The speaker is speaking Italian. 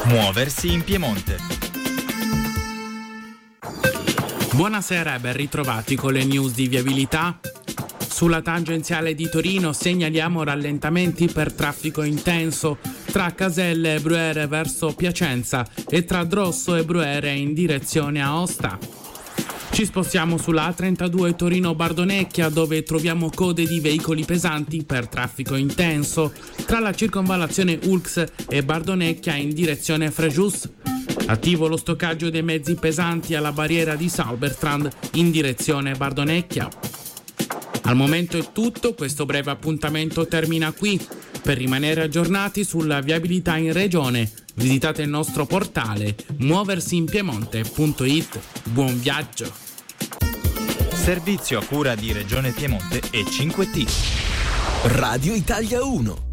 Muoversi in Piemonte. Buonasera e ben ritrovati con le news di viabilità. Sulla tangenziale di Torino segnaliamo rallentamenti per traffico intenso tra Caselle e Bruyere verso Piacenza e tra Drosso e Bruyere in direzione Aosta. Ci spostiamo sulla A32 Torino-Bardonecchia, dove troviamo code di veicoli pesanti per traffico intenso tra la circonvallazione Ulx e Bardonecchia in direzione Frejus. Attivo lo stoccaggio dei mezzi pesanti alla barriera di Salberstrand in direzione Bardonecchia. Al momento è tutto, questo breve appuntamento termina qui. Per rimanere aggiornati sulla viabilità in regione, visitate il nostro portale muoversiinpiemonte.it. Buon viaggio! Servizio a cura di Regione Piemonte e 5T. Radio Italia 1.